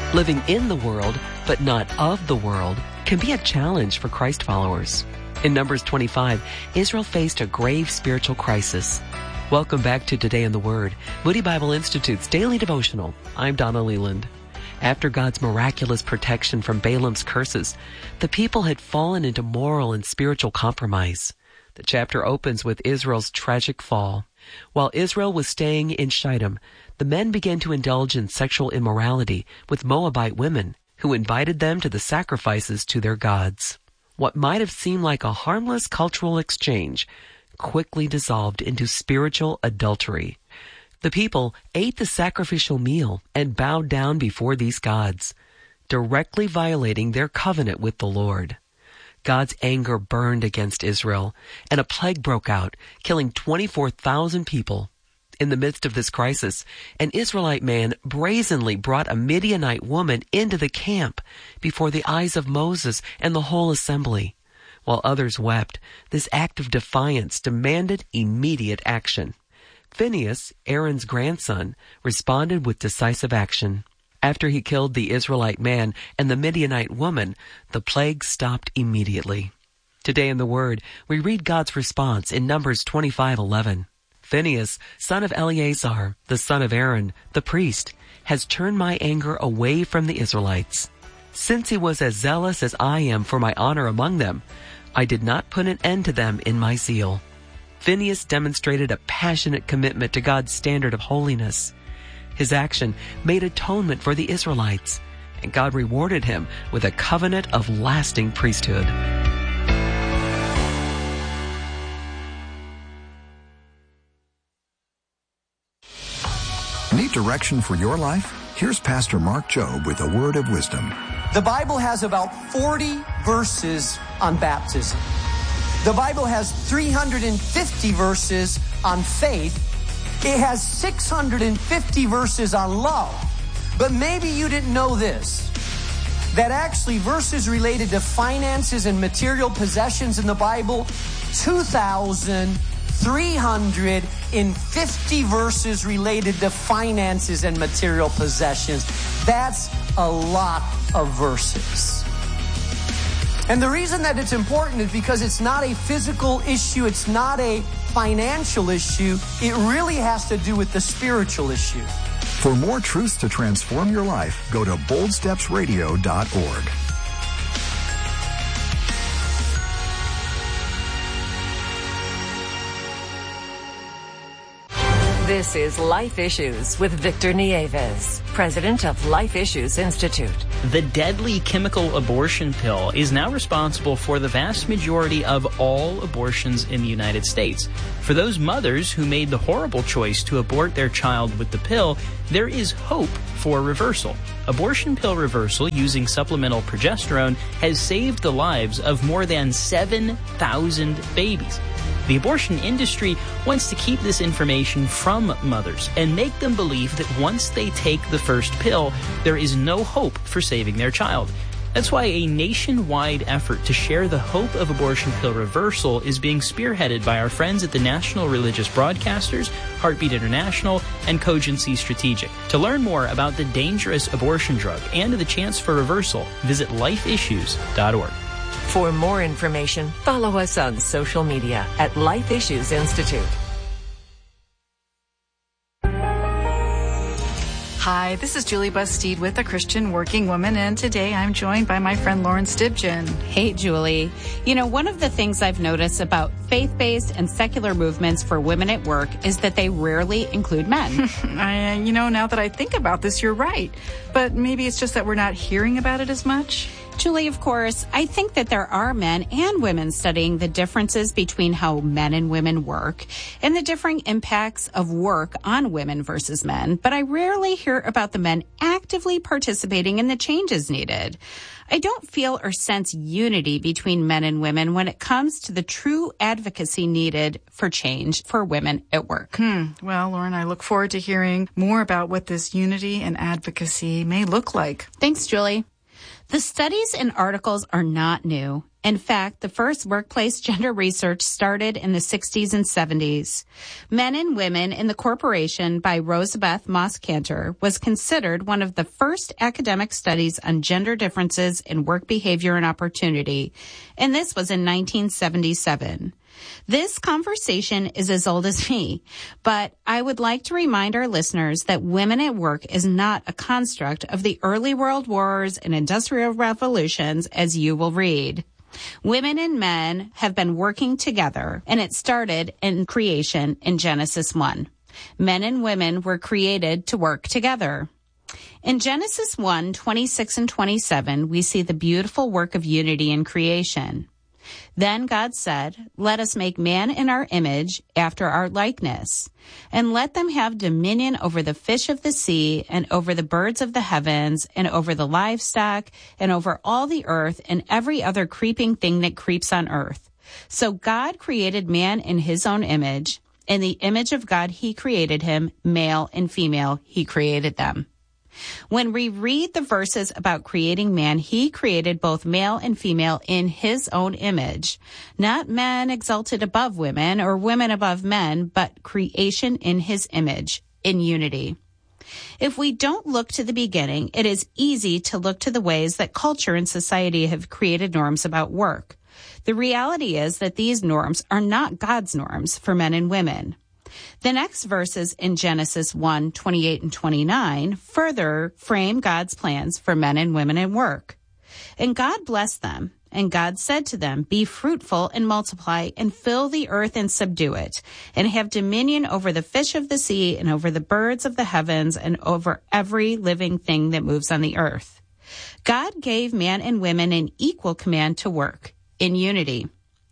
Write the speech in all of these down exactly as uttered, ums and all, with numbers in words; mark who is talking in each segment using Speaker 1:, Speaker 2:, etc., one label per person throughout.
Speaker 1: Living in the world, but not of the world, can be a challenge for Christ followers. In Numbers twenty-five, Israel faced a grave spiritual crisis. Welcome back to Today in the Word, Moody Bible Institute's daily devotional. I'm Donna Leland. After God's miraculous protection from Balaam's curses, the people had fallen into moral and spiritual compromise. The chapter opens with Israel's tragic fall. While Israel was staying in Shittim, the men began to indulge in sexual immorality with Moabite women, who invited them to the sacrifices to their gods. What might have seemed like a harmless cultural exchange quickly dissolved into spiritual adultery. The people ate the sacrificial meal and bowed down before these gods, directly violating their covenant with the Lord. God's anger burned against Israel, and a plague broke out, killing twenty-four thousand people. In the midst of this crisis, an Israelite man brazenly brought a Midianite woman into the camp before the eyes of Moses and the whole assembly. While others wept, this act of defiance demanded immediate action. Phinehas, Aaron's grandson, responded with decisive action. After he killed the Israelite man and the Midianite woman, the plague stopped immediately. Today in the Word, we read God's response in Numbers twenty-five eleven. Phinehas, son of Eleazar, the son of Aaron, the priest, has turned my anger away from the Israelites. Since he was as zealous as I am for my honor among them, I did not put an end to them in my zeal. Phinehas demonstrated a passionate commitment to God's standard of holiness. His action made atonement for the Israelites, and God rewarded him with a covenant of lasting priesthood.
Speaker 2: Need direction for your life? Here's Pastor Mark Jobe with a word of wisdom.
Speaker 3: The Bible has about forty verses on baptism. The Bible has three hundred fifty verses on faith. It has six hundred fifty verses on love. But maybe you didn't know this, that actually verses related to finances and material possessions in the Bible, two thousand three hundred fifty verses related to finances and material possessions. That's a lot of verses. And the reason that it's important is because it's not a physical issue, it's not a financial issue, it really has to do with the spiritual issue.
Speaker 2: For more truths to transform your life, go to bold steps radio dot org.
Speaker 4: This is Life Issues with Victor Nieves, president of Life Issues Institute.
Speaker 5: The deadly chemical abortion pill is now responsible for the vast majority of all abortions in the United States. For those mothers who made the horrible choice to abort their child with the pill, there is hope for reversal. Abortion pill reversal using supplemental progesterone has saved the lives of more than seven thousand babies. The abortion industry wants to keep this information from mothers and make them believe that once they take the first pill, there is no hope for saving their child. That's why a nationwide effort to share the hope of abortion pill reversal is being spearheaded by our friends at the National Religious Broadcasters, Heartbeat International, and Cogency Strategic. To learn more about the dangerous abortion drug and the chance for reversal, visit life issues dot org.
Speaker 4: For more information, follow us on social media at Life Issues Institute.
Speaker 6: Hi, this is Julie Bustede with A Christian Working Woman, and today I'm joined by my friend Lauren Stibgen.
Speaker 7: Hey, Julie. You know, one of the things I've noticed about faith-based and secular movements for women at work is that they rarely include men.
Speaker 6: I, you know, now that I think about this, you're right. But maybe it's just that we're not hearing about it as much.
Speaker 7: Julie, of course, I think that there are men and women studying the differences between how men and women work and the differing impacts of work on women versus men, but I rarely hear about the men actively participating in the changes needed. I don't feel or sense unity between men and women when it comes to the true advocacy needed for change for women at work.
Speaker 6: Hmm. Well, Lauren, I look forward to hearing more about what this unity and advocacy may look like.
Speaker 7: Thanks, Julie. The studies and articles are not new. In fact, the first workplace gender research started in the sixties and seventies. Men and Women in the Corporation by Rosabeth Moss Kanter was considered one of the first academic studies on gender differences in work behavior and opportunity, and this was in nineteen seventy-seven. This conversation is as old as me, but I would like to remind our listeners that women at work is not a construct of the early world wars and industrial revolutions, as you will read. Women and men have been working together, and it started in creation in Genesis one. Men and women were created to work together. In Genesis one, twenty-six and twenty-seven, we see the beautiful work of unity in creation. Then God said, "Let us make man in our image, after our likeness, and let them have dominion over the fish of the sea, and over the birds of the heavens, and over the livestock, and over all the earth, and every other creeping thing that creeps on earth." So God created man in his own image. In the image of God he created him, male and female he created them. When we read the verses about creating man, he created both male and female in his own image. Not men exalted above women or women above men, but creation in his image, in unity. If we don't look to the beginning, it is easy to look to the ways that culture and society have created norms about work. The reality is that these norms are not God's norms for men and women. The next verses in Genesis one, twenty-eight and twenty-nine further frame God's plans for men and women at work. And God blessed them, and God said to them, "Be fruitful and multiply, and fill the earth and subdue it, and have dominion over the fish of the sea, and over the birds of the heavens, and over every living thing that moves on the earth." God gave man and women an equal command to work, in unity.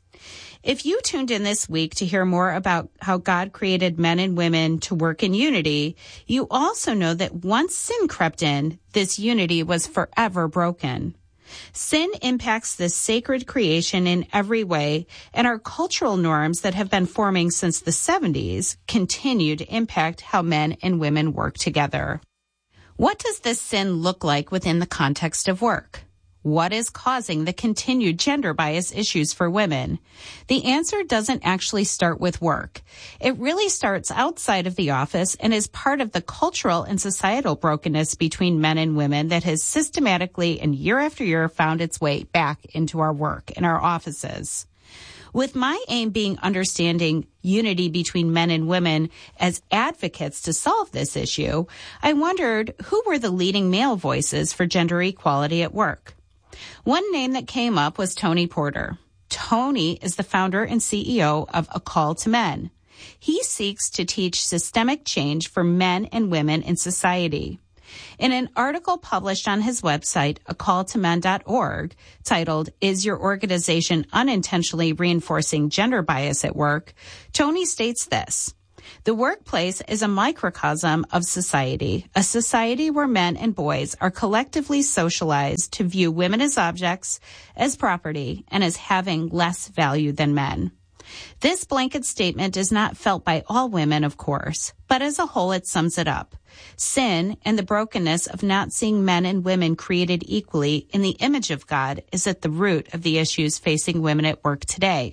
Speaker 7: If you tuned in this week to hear more about how God created men and women to work in unity, you also know that once sin crept in, this unity was forever broken. Sin impacts this sacred creation in every way, and our cultural norms that have been forming since the seventies continue to impact how men and women work together. What does this sin look like within the context of work? What is causing the continued gender bias issues for women? The answer doesn't actually start with work. It really starts outside of the office and is part of the cultural and societal brokenness between men and women that has systematically and year after year found its way back into our work and our offices. With my aim being understanding unity between men and women as advocates to solve this issue, I wondered who were the leading male voices for gender equality at work. One name that came up was Tony Porter. Tony is the founder and C E O of A Call to Men. He seeks to teach systemic change for men and women in society. In an article published on his website, a call to men dot org, titled, "Is Your Organization Unintentionally Reinforcing Gender Bias at Work?" Tony states this: "The workplace is a microcosm of society, a society where men and boys are collectively socialized to view women as objects, as property, and as having less value than men." This blanket statement is not felt by all women, of course, but as a whole it sums it up. Sin and the brokenness of not seeing men and women created equally in the image of God is at the root of the issues facing women at work today.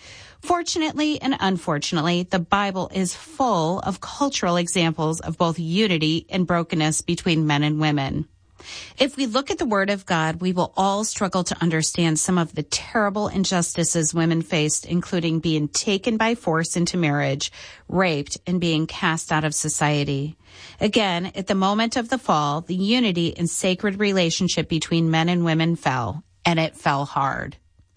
Speaker 7: Fortunately and unfortunately, the Bible is full of cultural examples of both unity and brokenness between men and women. If we look at the Word of God, we will all struggle to understand some of the terrible injustices women faced, including being taken by force into marriage, raped, and being cast out of society. Again, at the moment of the fall, the unity and sacred relationship between men and women fell, and it fell hard.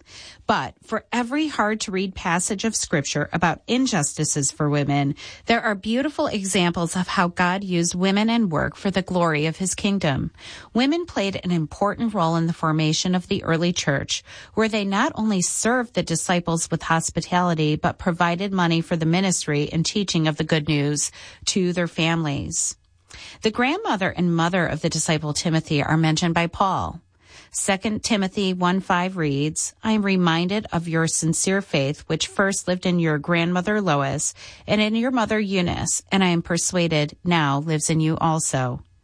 Speaker 7: But for every hard-to-read passage of Scripture about injustices for women, there are beautiful examples of how God used women and work for the glory of his kingdom. Women played an important role in the formation of the early church, where they not only served the disciples with hospitality, but provided money for the ministry and teaching of the good news to their families. The grandmother and mother of the disciple Timothy are mentioned by Paul. Second Timothy one five reads, "I am reminded of your sincere faith, which first lived in your grandmother Lois and in your mother Eunice, and I am persuaded now lives in you also."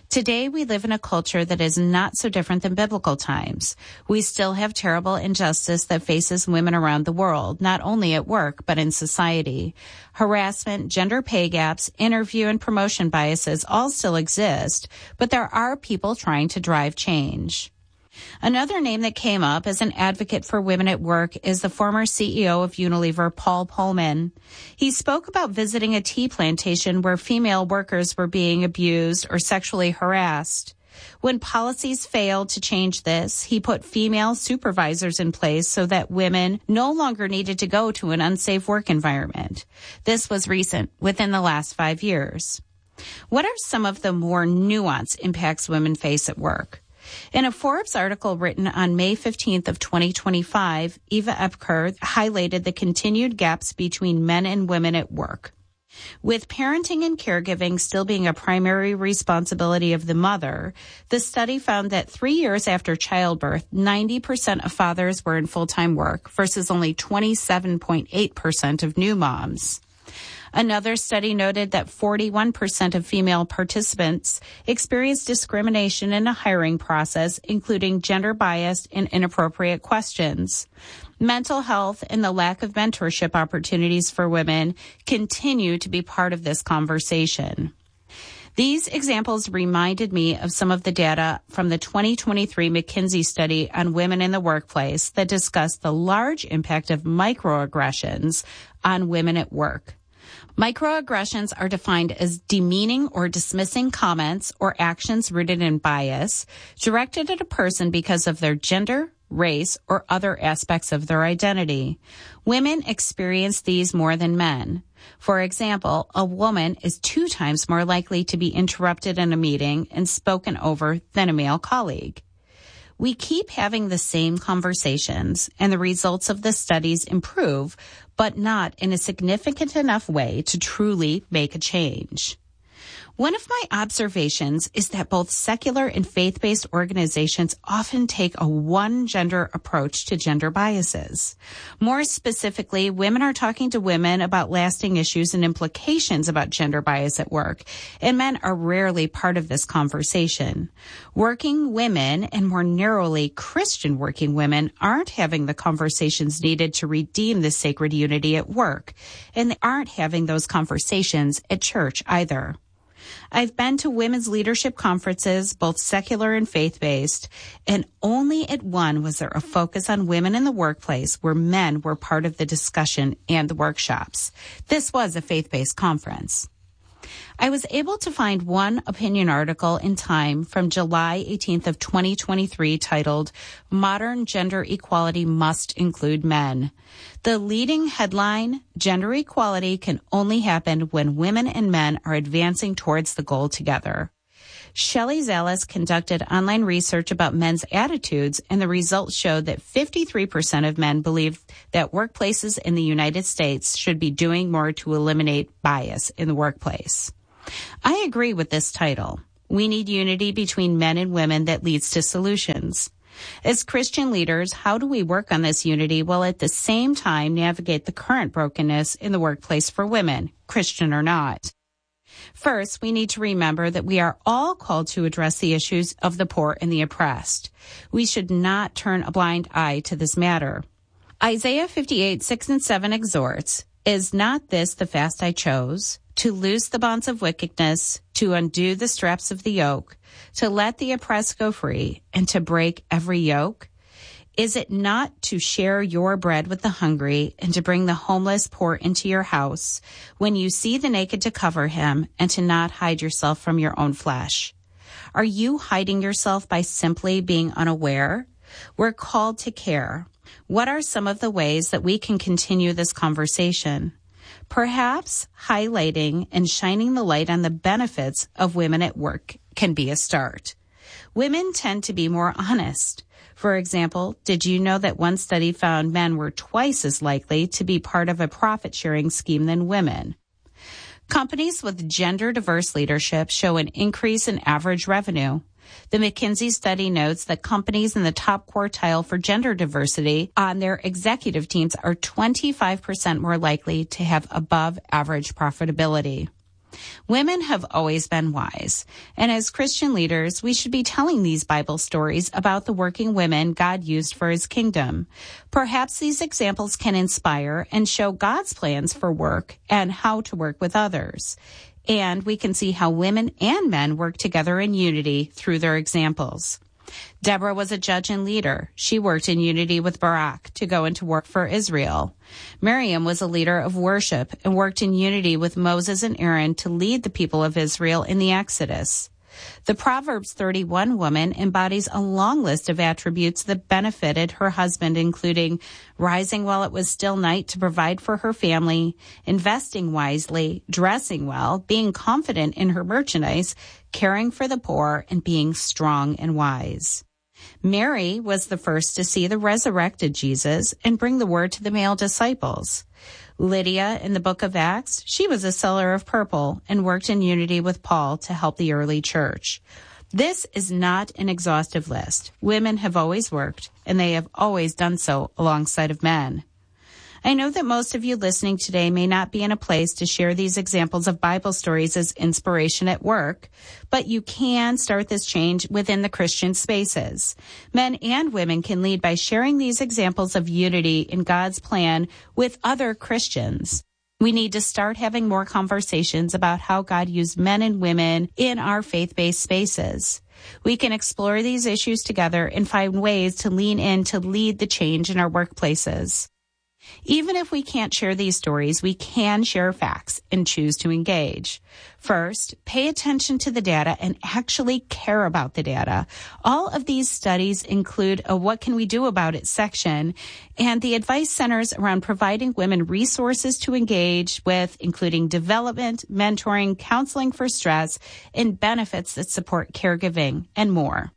Speaker 7: Today, we live in a culture that is not so different than biblical times. We still have terrible injustice that faces women around the world, not only at work, but in society. Harassment, gender pay gaps, interview and promotion biases all still exist, but there are people trying to drive change. Another name that came up as an advocate for women at work is the former C E O of Unilever, Paul Polman. He spoke about visiting a tea plantation where female workers were being abused or sexually harassed. When policies failed to change this, he put female supervisors in place so that women no longer needed to go to an unsafe work environment. This was recent, within the last five years. What are some of the more nuanced impacts women face at work? In a Forbes article written on May fifteenth of twenty twenty-five, Eva Epker highlighted the continued gaps between men and women at work. With parenting and caregiving still being a primary responsibility of the mother, the study found that three years after childbirth, ninety percent of fathers were in full-time work versus only twenty-seven point eight percent of new moms. Another study noted that forty-one percent of female participants experienced discrimination in the hiring process, including gender-biased and inappropriate questions. Mental health and the lack of mentorship opportunities for women continue to be part of this conversation. These examples reminded me of some of the data from the twenty twenty-three McKinsey study on women in the workplace that discussed the large impact of microaggressions on women at work. Microaggressions are defined as demeaning or dismissing comments or actions rooted in bias directed at a person because of their gender, race, or other aspects of their identity. Women experience these more than men. For example, a woman is two times more likely to be interrupted in a meeting and spoken over than a male colleague. We keep having the same conversations, and the results of the studies improve, but not in a significant enough way to truly make a change. One of my observations is that both secular and faith-based organizations often take a one-gender approach to gender biases. More specifically, women are talking to women about lasting issues and implications about gender bias at work, and men are rarely part of this conversation. Working women, and more narrowly Christian working women, aren't having the conversations needed to redeem the sacred unity at work, and they aren't having those conversations at church either. I've been to women's leadership conferences, both secular and faith-based, and only at one was there a focus on women in the workplace where men were part of the discussion and the workshops. This was a faith-based conference. I was able to find one opinion article in Time from July eighteenth of twenty twenty-three titled, "Modern Gender Equality Must Include Men." The leading headline, "Gender equality can only happen when women and men are advancing towards the goal together." Shelley Zalis conducted online research about men's attitudes, and the results showed that fifty-three percent of men believe that workplaces in the United States should be doing more to eliminate bias in the workplace. I agree with this title. We need unity between men and women that leads to solutions. As Christian leaders, how do we work on this unity while at the same time navigate the current brokenness in the workplace for women, Christian or not? First, we need to remember that we are all called to address the issues of the poor and the oppressed. We should not turn a blind eye to this matter. Isaiah fifty-eight, six and seven exhorts, "Is not this the fast I chose? To loose the bonds of wickedness, to undo the straps of the yoke, to let the oppressed go free, and to break every yoke? Is it not to share your bread with the hungry and to bring the homeless poor into your house, when you see the naked to cover him and to not hide yourself from your own flesh?" Are you hiding yourself by simply being unaware? We're called to care. What are some of the ways that we can continue this conversation? Perhaps highlighting and shining the light on the benefits of women at work can be a start. Women tend to be more honest. For example, did you know that one study found men were twice as likely to be part of a profit-sharing scheme than women? Companies with gender-diverse leadership show an increase in average revenue. The McKinsey study notes that companies in the top quartile for gender diversity on their executive teams are twenty-five percent more likely to have above-average profitability. Women have always been wise, and as Christian leaders, we should be telling these Bible stories about the working women God used for his kingdom. Perhaps these examples can inspire and show God's plans for work and how to work with others. And we can see how women and men work together in unity through their examples. Deborah was a judge and leader. She worked in unity with Barak to go into work for Israel. Miriam was a leader of worship and worked in unity with Moses and Aaron to lead the people of Israel in the Exodus. The Proverbs thirty-one woman embodies a long list of attributes that benefited her husband, including rising while it was still night to provide for her family, investing wisely, dressing well, being confident in her merchandise, caring for the poor, and being strong and wise. Mary was the first to see the resurrected Jesus and bring the word to the male disciples. Lydia, in the book of Acts, she was a seller of purple and worked in unity with Paul to help the early church. This is not an exhaustive list. Women have always worked, and they have always done so alongside of men. I know that most of you listening today may not be in a place to share these examples of Bible stories as inspiration at work, but you can start this change within the Christian spaces. Men and women can lead by sharing these examples of unity in God's plan with other Christians. We need to start having more conversations about how God used men and women in our faith-based spaces. We can explore these issues together and find ways to lean in to lead the change in our workplaces. Even if we can't share these stories, we can share facts and choose to engage. First, pay attention to the data and actually care about the data. All of these studies include a What Can We Do About It section, and the advice centers around providing women resources to engage with, including development, mentoring, counseling for stress, and benefits that support caregiving, and more.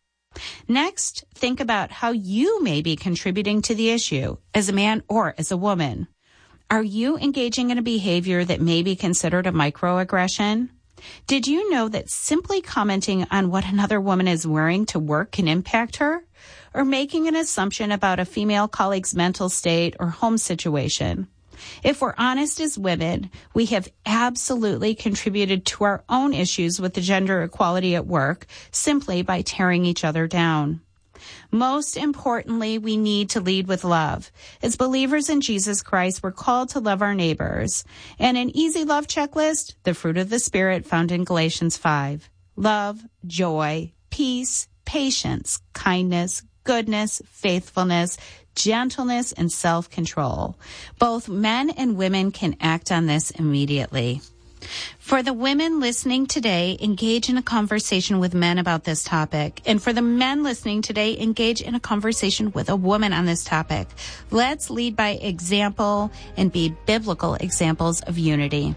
Speaker 7: Next, think about how you may be contributing to the issue as a man or as a woman. Are you engaging in a behavior that may be considered a microaggression? Did you know that simply commenting on what another woman is wearing to work can impact her? Or making an assumption about a female colleague's mental state or home situation? If we're honest as women, we have absolutely contributed to our own issues with the gender equality at work simply by tearing each other down. Most importantly, we need to lead with love. As believers in Jesus Christ, we're called to love our neighbors. And an easy love checklist, the fruit of the Spirit found in Galatians five. Love, joy, peace, patience, kindness, goodness, faithfulness, gentleness, and self-control. Both men and women can act on this immediately. For the women listening today, engage in a conversation with men about this topic. And for the men listening today, engage in a conversation with a woman on this topic. Let's lead by example and be biblical examples of unity.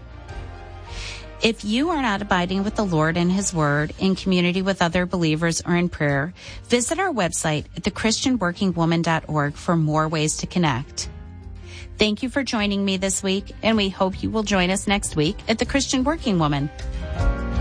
Speaker 7: If you are not abiding with the Lord and His Word in community with other believers or in prayer, visit our website at the christian working woman dot org for more ways to connect. Thank you for joining me this week, and we hope you will join us next week at The Christian Working Woman.